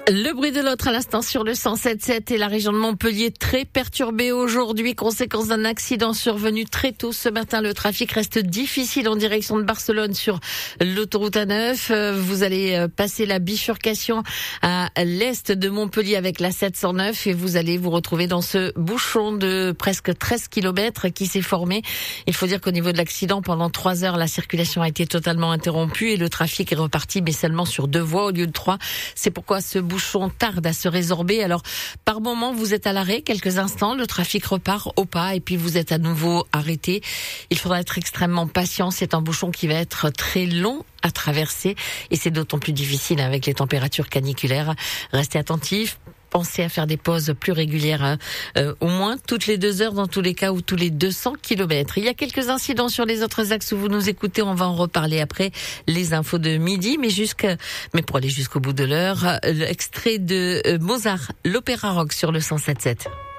Le bruit de l'autre à l'instant sur le 107.7 et la région de Montpellier très perturbée aujourd'hui, conséquence d'un accident survenu très tôt ce matin. Le trafic reste difficile en direction de Barcelone sur l'autoroute A9. Vous allez passer la bifurcation à l'est de Montpellier avec la 709 et vous allez vous retrouver dans ce bouchon de presque 13 km qui s'est formé. Il faut dire qu'au niveau de l'accident, pendant 3 heures, la circulation a été totalement interrompue et le trafic est reparti, mais seulement sur 2 voies au lieu de 3. C'est pourquoi ce bouchon tarde à se résorber. Alors, par moment, vous êtes à l'arrêt quelques instants, le trafic repart au pas et puis vous êtes à nouveau arrêté. Il faudra être extrêmement patient. C'est un bouchon qui va être très long à traverser et c'est d'autant plus difficile avec les températures caniculaires. Restez attentifs. Pensez à faire des pauses plus régulières, au moins toutes les 2 heures dans tous les cas ou tous les 200 kilomètres. Il y a quelques incidents sur les autres axes où vous nous écoutez. On va en reparler après les infos de midi. Mais pour aller jusqu'au bout de l'heure, l'extrait de Mozart, l'opéra rock sur le 107.7.